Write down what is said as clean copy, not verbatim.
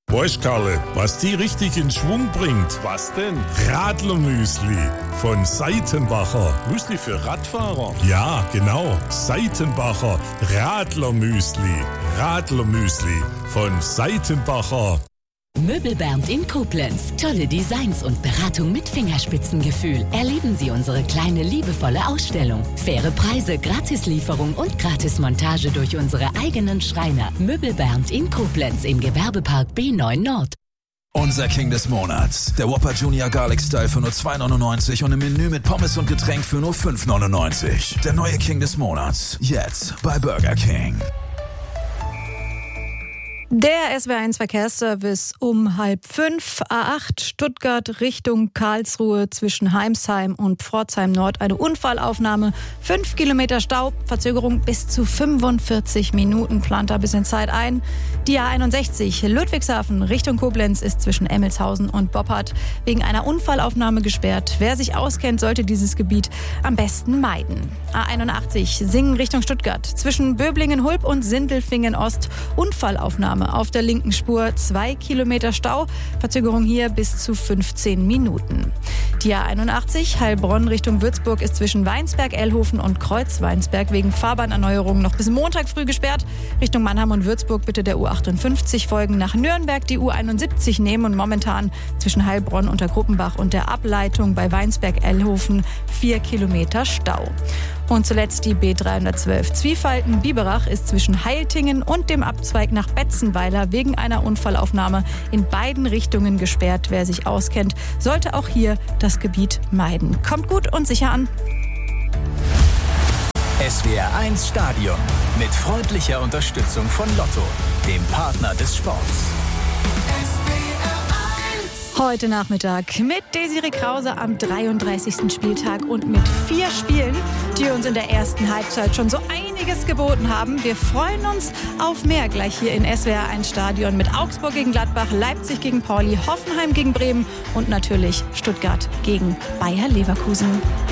Weißt Karle, was die richtig in Schwung bringt? Was denn? Radlermüsli von Seitenbacher. Müsli für Radfahrer? Ja, genau. Seitenbacher Radlermüsli. Radlermüsli von Seitenbacher. Möbelbernd in Koblenz. Tolle Designs und Beratung mit Fingerspitzengefühl. Erleben Sie unsere kleine, liebevolle Ausstellung. Faire Preise, Gratislieferung und Gratismontage durch unsere eigenen Schreiner. Möbelbernd in Koblenz im Gewerbepark B9 Nord. Unser King des Monats. Der Whopper Junior Garlic Style für nur 2,99 und im Menü mit Pommes und Getränk für nur 5,99. Der neue King des Monats. Jetzt bei Burger King. Der SWR1 Verkehrsservice um 4:30, A8 Stuttgart Richtung Karlsruhe zwischen Heimsheim und Pforzheim Nord. Eine Unfallaufnahme, 5 Kilometer Stau, Verzögerung bis zu 45 Minuten, plant da ein bisschen Zeit ein. Die A61 Ludwigshafen Richtung Koblenz ist zwischen Emmelshausen und Boppard wegen einer Unfallaufnahme gesperrt. Wer sich auskennt, sollte dieses Gebiet am besten meiden. A81 Singen Richtung Stuttgart zwischen Böblingen-Hulb und Sindelfingen-Ost, Unfallaufnahme auf der linken Spur, 2 Kilometer Stau, Verzögerung hier bis zu 15 Minuten. Die A81 Heilbronn Richtung Würzburg ist zwischen Weinsberg-Ellhofen und Kreuz-Weinsberg wegen Fahrbahnerneuerung noch bis Montag früh gesperrt. Richtung Mannheim und Würzburg bitte der U58 folgen, nach Nürnberg die U71 nehmen und momentan zwischen Heilbronn unter Gruppenbach und der Ableitung bei Weinsberg-Ellhofen 4 Kilometer Stau. Und zuletzt die B312 Zwiefalten-Biberach ist zwischen Heiltingen und dem Abzweig nach Betzenweiler wegen einer Unfallaufnahme in beiden Richtungen gesperrt. Wer sich auskennt, sollte auch hier das Gebiet meiden. Kommt gut und sicher an. SWR1 Stadion mit freundlicher Unterstützung von Lotto, dem Partner des Sports. Heute Nachmittag mit Desiree Krause am 33. Spieltag und mit 4 Spielen, die uns in der ersten Halbzeit schon so einiges geboten haben. Wir freuen uns auf mehr gleich hier in SWR1 Stadion mit Augsburg gegen Gladbach, Leipzig gegen Pauli, Hoffenheim gegen Bremen und natürlich Stuttgart gegen Bayer Leverkusen.